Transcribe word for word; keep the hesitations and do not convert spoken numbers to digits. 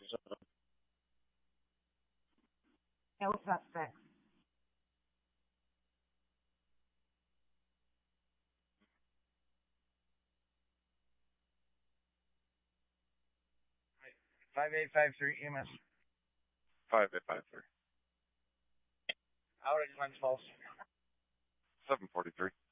No suspects. Five eight five three E M S. Five eight five three. Outage Glens Falls. Seven forty three.